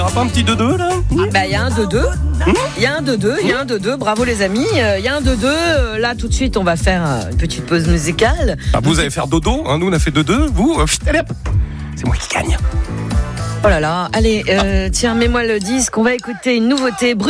aura pas un petit 2-2 là? Bah, il y a un 2-2. Il y a un 2-2, il y a un 2-2. Bravo les amis. Il y a un 2-2. Là, tout de suite, on va faire une petite pause musicale. Ah, vous allez faire dodo, hein, nous on a fait 2-2. Vous, allez hop. C'est moi qui gagne. Oh là là. Allez, tiens, mets-moi le disque. On va écouter une nouveauté.